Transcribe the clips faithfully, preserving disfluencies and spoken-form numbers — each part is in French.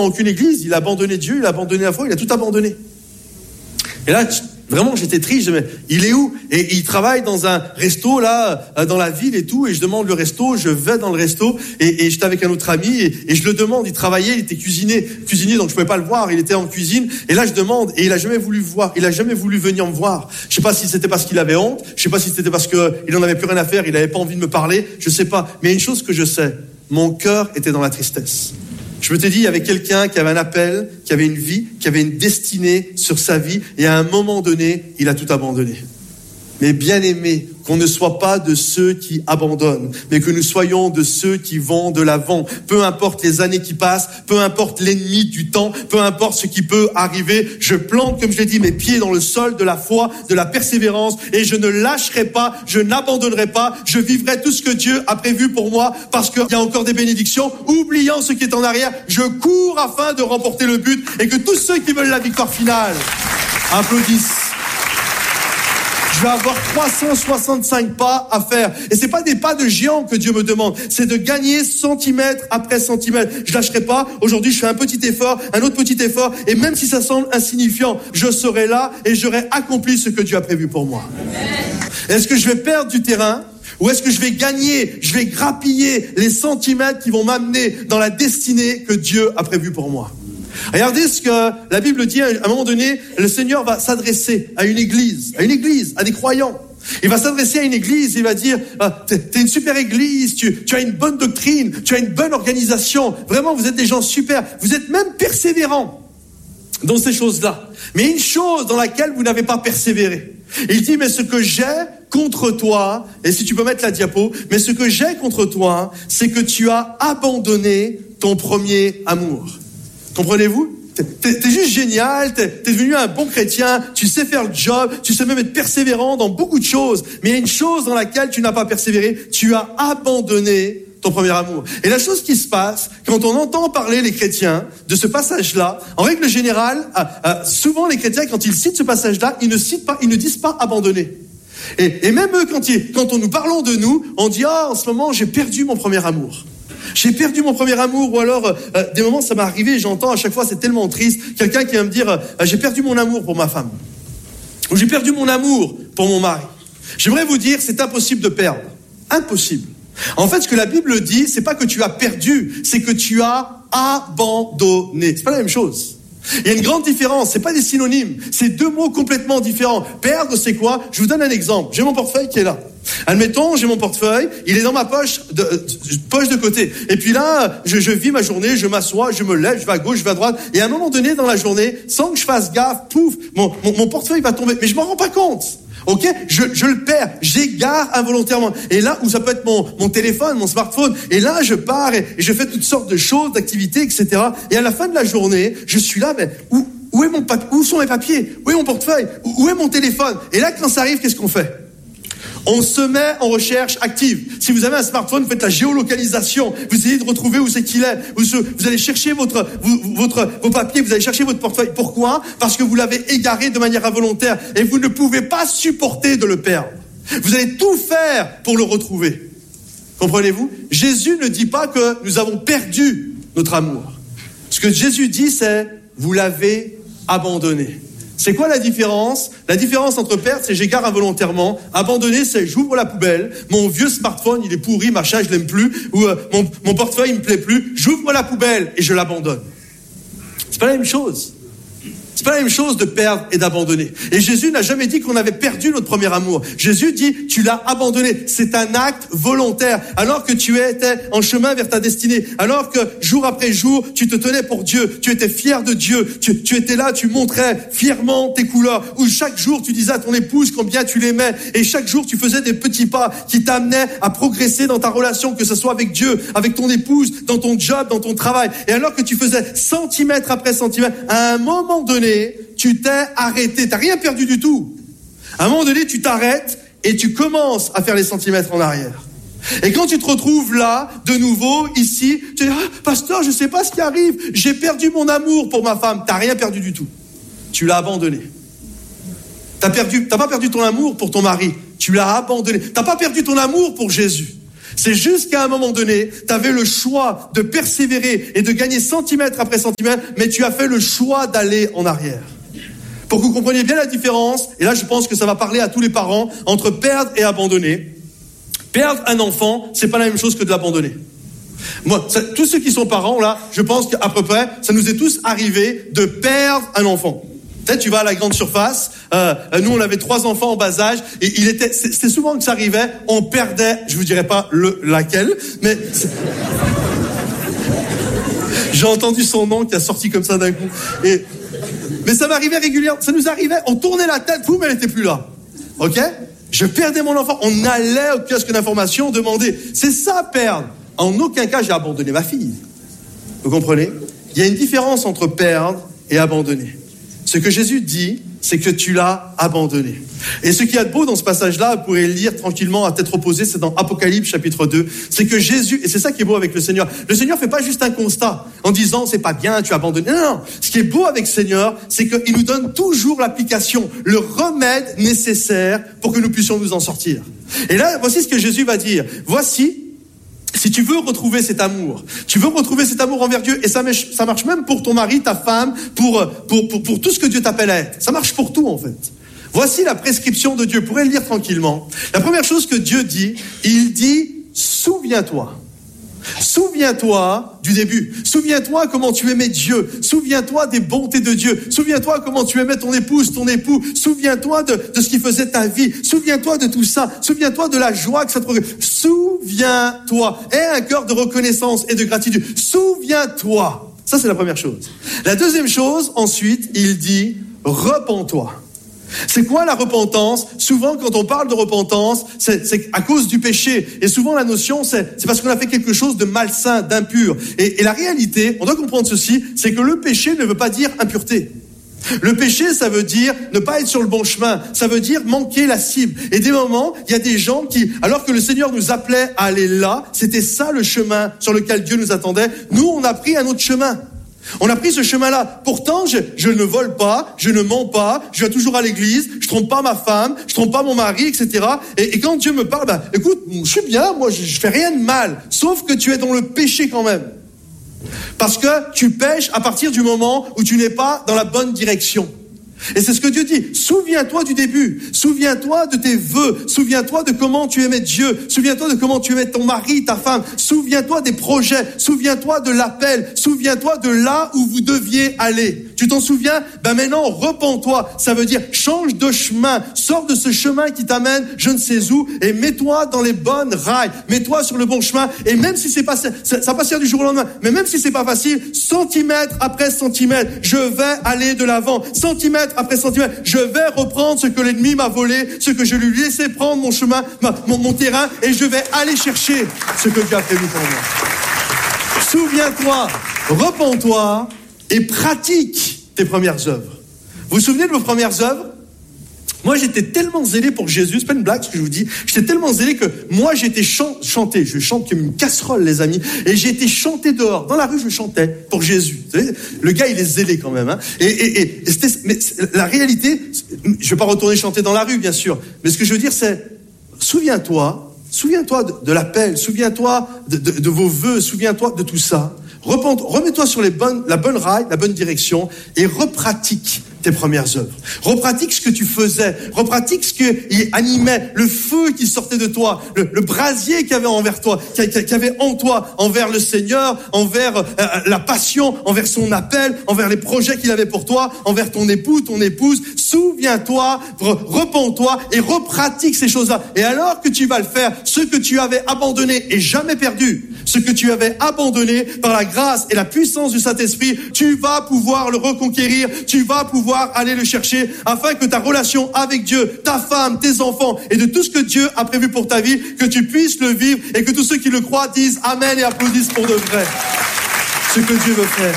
aucune église, il a abandonné Dieu, il a abandonné la foi, il a tout abandonné. Et là, vraiment, j'étais triste, je me dis, mais il est où? Et il travaille dans un resto, là, dans la ville et tout, et je demande le resto, je vais dans le resto, et, et j'étais avec un autre ami, et, et je le demande, il travaillait, il était cuisinier, cuisinier, donc je pouvais pas le voir, il était en cuisine, et là je demande, et il a jamais voulu voir, il a jamais voulu venir me voir. Je sais pas si c'était parce qu'il avait honte, je sais pas si c'était parce qu'il en avait plus rien à faire, il avait pas envie de me parler, je sais pas, mais une chose que je sais, mon cœur était dans la tristesse. Je me t'ai dit, il y avait quelqu'un qui avait un appel, qui avait une vie, qui avait une destinée sur sa vie, et à un moment donné, il a tout abandonné. Mais bien aimé, qu'on ne soit pas de ceux qui abandonnent, mais que nous soyons de ceux qui vont de l'avant. Peu importe les années qui passent, peu importe l'ennemi du temps, peu importe ce qui peut arriver, je plante, comme je l'ai dit, mes pieds dans le sol de la foi, de la persévérance, et je ne lâcherai pas, je n'abandonnerai pas, je vivrai tout ce que Dieu a prévu pour moi, parce qu'il y a encore des bénédictions. Oubliant ce qui est en arrière, je cours afin de remporter le but, et que tous ceux qui veulent la victoire finale applaudissent. Je vais avoir trois cent soixante-cinq pas à faire. Et c'est pas des pas de géant que Dieu me demande. C'est de gagner centimètre après centimètre. Je lâcherai pas. Aujourd'hui, je fais un petit effort, un autre petit effort. Et même si ça semble insignifiant, je serai là et j'aurai accompli ce que Dieu a prévu pour moi. Est-ce que je vais perdre du terrain? Ou est-ce que je vais gagner, je vais grappiller les centimètres qui vont m'amener dans la destinée que Dieu a prévue pour moi? Regardez ce que la Bible dit. À un moment donné, le Seigneur va s'adresser à une église, à une église, à des croyants. Il va s'adresser à une église, il va dire, ah, t'es, t'es une super église, tu, tu as une bonne doctrine, tu as une bonne organisation. Vraiment, vous êtes des gens super. Vous êtes même persévérants dans ces choses-là. Mais une chose dans laquelle vous n'avez pas persévéré. Il dit, mais ce que j'ai contre toi, et si tu peux mettre la diapo, mais ce que j'ai contre toi, c'est que tu as abandonné ton premier amour. Comprenez-vous? T'es, t'es, t'es juste génial, t'es, t'es devenu un bon chrétien, tu sais faire le job, tu sais même être persévérant dans beaucoup de choses. Mais il y a une chose dans laquelle tu n'as pas persévéré, tu as abandonné ton premier amour. Et la chose qui se passe, quand on entend parler les chrétiens de ce passage-là, en règle générale, euh, euh, souvent les chrétiens, quand ils citent ce passage-là, ils ne citent pas, ils ne disent pas abandonner. Et, et même eux, quand, ils, quand on nous parlons de nous, on dit, ah, en ce moment, j'ai perdu mon premier amour. J'ai perdu mon premier amour, ou alors euh, des moments ça m'est arrivé, j'entends à chaque fois, c'est tellement triste, quelqu'un qui va me dire euh, j'ai perdu mon amour pour ma femme, ou j'ai perdu mon amour pour mon mari. J'aimerais vous dire, c'est impossible de perdre, impossible. En fait, ce que la Bible dit, c'est pas que tu as perdu, c'est que tu as abandonné. C'est pas la même chose. Il y a une grande différence, c'est pas des synonymes, c'est deux mots complètement différents. Perdre, c'est quoi? Je vous donne un exemple. J'ai mon portefeuille qui est là. Admettons, j'ai mon portefeuille, il est dans ma poche de, de, poche de côté. Et puis là, je, je vis ma journée, je m'assois, je me lève, je vais à gauche, je vais à droite. Et à un moment donné dans la journée, sans que je fasse gaffe, pouf, mon, mon, mon portefeuille va tomber. Mais je m'en rends pas compte. Ok, je, je le perds, j'égare involontairement. Et là, où ça peut être mon, mon téléphone, mon smartphone. Et là, je pars et, et je fais toutes sortes de choses, d'activités, et cetera. Et à la fin de la journée, je suis là, mais où, où est mon papier, où sont mes papiers? Où est mon portefeuille? Où, où est mon téléphone? Et là, quand ça arrive, qu'est-ce qu'on fait? On se met en recherche active. Si vous avez un smartphone, vous faites la géolocalisation. Vous essayez de retrouver où c'est qu'il est. Vous, vous allez chercher votre, votre, vos papiers, vous allez chercher votre portefeuille. Pourquoi? Parce que vous l'avez égaré de manière involontaire et vous ne pouvez pas supporter de le perdre. Vous allez tout faire pour le retrouver. Comprenez-vous? Jésus ne dit pas que nous avons perdu notre amour. Ce que Jésus dit, c'est « vous l'avez abandonné ». C'est quoi la différence? La différence entre perdre, c'est j'égare involontairement. Abandonner, c'est j'ouvre la poubelle. Mon vieux smartphone, il est pourri, machin, je l'aime plus. Ou euh, mon, mon portefeuille, il me plaît plus. J'ouvre la poubelle et je l'abandonne. C'est pas la même chose. C'est pas la même chose de perdre et d'abandonner. Et Jésus n'a jamais dit qu'on avait perdu notre premier amour. Jésus dit, tu l'as abandonné. C'est un acte volontaire. Alors que tu étais en chemin vers ta destinée, alors que jour après jour, tu te tenais pour Dieu, tu étais fier de Dieu, tu, tu étais là, tu montrais fièrement tes couleurs, où chaque jour tu disais à ton épouse combien tu l'aimais, et chaque jour tu faisais des petits pas qui t'amenaient à progresser dans ta relation, que ce soit avec Dieu, avec ton épouse, dans ton job, dans ton travail. Et alors que tu faisais centimètre après centimètre, à un moment donné, tu t'es arrêté, t'as rien perdu du tout. À un moment donné, tu t'arrêtes et tu commences à faire les centimètres en arrière. Et quand tu te retrouves là, de nouveau, ici, tu dis, ah, pasteur, je sais pas ce qui arrive, j'ai perdu mon amour pour ma femme. T'as rien perdu du tout. Tu l'as abandonné. T'as perdu, t'as pas perdu ton amour pour ton mari. Tu l'as abandonné. T'as pas perdu ton amour pour Jésus. C'est juste qu'à un moment donné, tu avais le choix de persévérer et de gagner centimètre après centimètre, mais tu as fait le choix d'aller en arrière. Pour que vous compreniez bien la différence, et là je pense que ça va parler à tous les parents, entre perdre et abandonner. Perdre un enfant, c'est pas la même chose que de l'abandonner. Moi, ça, tous ceux qui sont parents là, je pense qu'à peu près, ça nous est tous arrivé de perdre un enfant. Peut-être tu vas à la grande surface, euh, nous on avait trois enfants en bas âge, et il était, c'était souvent que ça arrivait, on perdait, je vous dirais pas le, laquelle, mais... J'ai entendu son nom qui a sorti comme ça d'un coup. Et... Mais ça m'arrivait régulièrement, ça nous arrivait, on tournait la tête, boum, elle était plus là. Ok ? Je perdais mon enfant, on allait au kiosque d'information demander. C'est ça, perdre. En aucun cas, j'ai abandonné ma fille. Vous comprenez ? Il y a une différence entre perdre et abandonner. Ce que Jésus dit, c'est que tu l'as abandonné. Et ce qu'il y a de beau dans ce passage-là, vous pourrez le lire tranquillement à tête reposée, c'est dans Apocalypse chapitre deux, c'est que Jésus, et c'est ça qui est beau avec le Seigneur, le Seigneur fait pas juste un constat en disant c'est pas bien, tu as abandonné. Non, non, ce qui est beau avec le Seigneur, c'est qu'il nous donne toujours l'application, le remède nécessaire pour que nous puissions nous en sortir. Et là, voici ce que Jésus va dire. Voici, si tu veux retrouver cet amour, tu veux retrouver cet amour envers Dieu, et ça, ça marche même pour ton mari, ta femme, pour, pour, pour, pour tout ce que Dieu t'appelle à être. Ça marche pour tout, en fait. Voici la prescription de Dieu. Vous pourrez le lire tranquillement. La première chose que Dieu dit, il dit, souviens-toi. Souviens-toi du début. Souviens-toi comment tu aimais Dieu. Souviens-toi des bontés de Dieu. Souviens-toi comment tu aimais ton épouse, ton époux. Souviens-toi de, de ce qui faisait ta vie. Souviens-toi de tout ça. Souviens-toi de la joie que ça te procure. Souviens-toi. Aie un cœur de reconnaissance et de gratitude. Souviens-toi. Ça, c'est la première chose. La deuxième chose, ensuite, il dit, repens-toi. C'est quoi la repentance ? Souvent, quand on parle de repentance, c'est, c'est à cause du péché. Et souvent, la notion, c'est, c'est parce qu'on a fait quelque chose de malsain, d'impur. Et, et la réalité, on doit comprendre ceci, c'est que le péché ne veut pas dire impureté. Le péché, ça veut dire ne pas être sur le bon chemin. Ça veut dire manquer la cible. Et des moments, il y a des gens qui, alors que le Seigneur nous appelait à aller là, c'était ça le chemin sur lequel Dieu nous attendait. Nous, on a pris un autre chemin. On a pris ce chemin-là. Pourtant, je, je ne vole pas, je ne mens pas, je vais toujours à l'église, je trompe pas ma femme, je trompe pas mon mari, et cetera. Et, et quand Dieu me parle, ben, écoute, je suis bien, moi, je, je fais rien de mal. Sauf que tu es dans le péché quand même. Parce que tu pèches à partir du moment où tu n'es pas dans la bonne direction. Et c'est ce que Dieu dit. Souviens-toi du début. Souviens-toi de tes vœux. Souviens-toi de comment tu aimais Dieu. Souviens-toi de comment tu aimais ton mari, ta femme. Souviens-toi des projets. Souviens-toi de l'appel. Souviens-toi de là où vous deviez aller. Tu t'en souviens ? Ben maintenant, repens-toi. Ça veut dire change de chemin. Sors de ce chemin qui t'amène je ne sais où et mets-toi dans les bonnes rails. Mets-toi sur le bon chemin. Et même si c'est pas, ça, ça passe du jour au lendemain, mais même si c'est pas facile, centimètre après centimètre, je vais aller de l'avant. Centimètre après centimètre, je vais reprendre ce que l'ennemi m'a volé, ce que je lui laissais prendre mon chemin, ma, mon, mon terrain, et je vais aller chercher ce que Dieu a prévu pour moi. Souviens-toi, repens-toi et pratique tes premières œuvres. Vous vous souvenez de vos premières œuvres ? Moi, j'étais tellement zélé pour Jésus, c'est pas une blague ce que je vous dis, j'étais tellement zélé que moi, j'étais chan- chanté, je chante comme une casserole, les amis, et j'ai été chanté dehors. Dans la rue, je chantais pour Jésus. Vous savez, le gars, il est zélé quand même. Hein. Et, et, et, et c'était, mais la réalité, je vais pas retourner chanter dans la rue, bien sûr, mais ce que je veux dire, c'est, souviens-toi, souviens-toi de, de l'appel, souviens-toi de, de, de vos vœux, souviens-toi de tout ça. Repens, remets-toi sur les bonnes, la bonne raille, la bonne direction, et repratique tes premières œuvres. Repratique ce que tu faisais. Repratique ce qui animait, le feu qui sortait de toi, le, le brasier qu'il y avait envers toi, qu'il y avait en toi, envers le Seigneur, envers euh, la passion, envers son appel, envers les projets qu'il avait pour toi, envers ton époux, ton épouse. Souviens-toi, repens-toi et repratique ces choses-là. Et alors que tu vas le faire, ce que tu avais abandonné et jamais perdu, ce que tu avais abandonné par la grâce et la puissance du Saint-Esprit, tu vas pouvoir le reconquérir, tu vas pouvoir aller le chercher afin que ta relation avec Dieu, ta femme, tes enfants et de tout ce que Dieu a prévu pour ta vie, que tu puisses le vivre et que tous ceux qui le croient disent Amen et applaudissent pour de vrai ce que Dieu veut faire.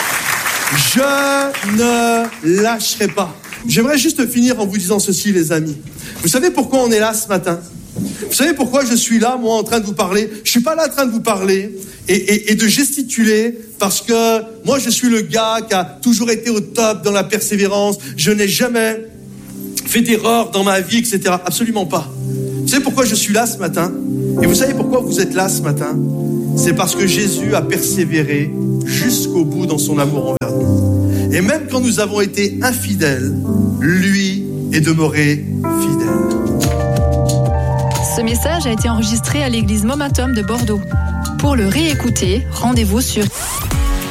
Je ne lâcherai pas. J'aimerais juste finir en vous disant ceci, les amis. Vous savez pourquoi on est là ce matin ? Vous savez pourquoi je suis là, moi, en train de vous parler ? Je suis pas là en train de vous parler et, et, et de gesticuler parce que moi, je suis le gars qui a toujours été au top dans la persévérance. Je n'ai jamais fait d'erreur dans ma vie, et cetera. Absolument pas. Vous savez pourquoi je suis là ce matin? Et vous savez pourquoi vous êtes là ce matin? C'est parce que Jésus a persévéré jusqu'au bout dans son amour envers nous. Et même quand nous avons été infidèles, lui est demeuré fidèle. Ce message a été enregistré à l'église Momentum de Bordeaux. Pour le réécouter, rendez-vous sur